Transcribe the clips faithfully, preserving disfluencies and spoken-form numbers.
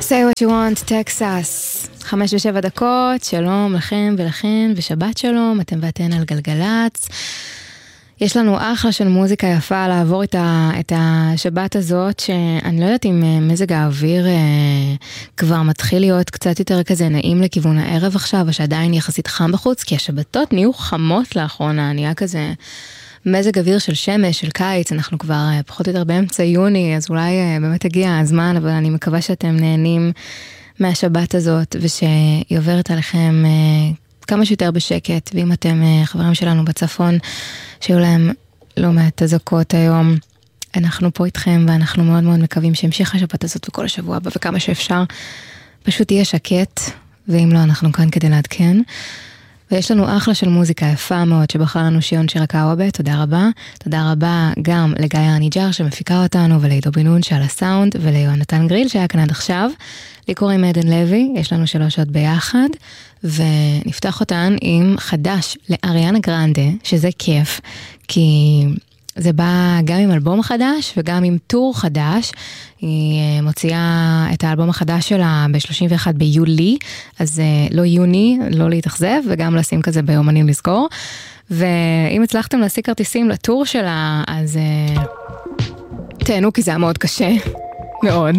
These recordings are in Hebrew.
Say what you want, טקסס. חמש ושבע דקות, שלום לכם ולכן, ושבת שלום, אתם ואתן על גלגלץ. יש לנו אחלה של מוזיקה יפה לעבור את, ה, את השבת הזאת, שאני לא יודעת אם מזג האוויר אה, כבר מתחיל להיות קצת יותר כזה נעים לכיוון הערב עכשיו, או שעדיין יחסית חם בחוץ, כי השבתות נהיו חמות לאחרונה, נהיה כזה מזג אוויר של שמש, של קיץ, אנחנו כבר אה, פחות או יותר באמצע יוני, אז אולי אה, באמת הגיע הזמן, אבל אני מקווה שאתם נהנים מהשבת הזאת, ושהיא עוברת עליכם אה, כמה שיותר בשקט, ואם אתם אה, חברים שלנו בצפון, שיהיו להם לא מעט הזקות היום, אנחנו פה איתכם, ואנחנו מאוד מאוד מקווים שהמשיך השבת הזאת וכל השבוע הבא, וכמה שאפשר, פשוט תהיה שקט, ואם לא, אנחנו כאן כדי לעדכן. ויש לנו אחלה של מוזיקה יפה מאוד, שבחר לנו שיון שיר הקאוובה, תודה רבה. תודה רבה גם לגיא הניג'ר שמפיקה אותנו, ולעידו בן-נון שעל הסאונד, וליונתן גריל שהיה כאן עד עכשיו. לי קוראים עדן לוי, יש לנו שלוש שעות ביחד, ונפתח אותן עם חדש לאריאנה גרנדה, שזה כיף, כי זה בא גם עם אלבום חדש וגם עם טור חדש. היא מוציאה את האלבום החדש שלה ב-שלושים ואחד ביולי, אז לא יוני, לא להתאכזב, וגם לשים כזה ביומנים לזכור. ואם הצלחתם להשיג כרטיסים לטור שלה, אז תהנו, כי זה היה מאוד קשה, מאוד.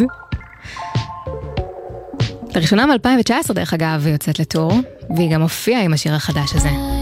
לראשונה מ-אלפיים תשע עשרה דרך אגב, היא יוצאת לטור, והיא גם הופיעה עם השיר החדש הזה.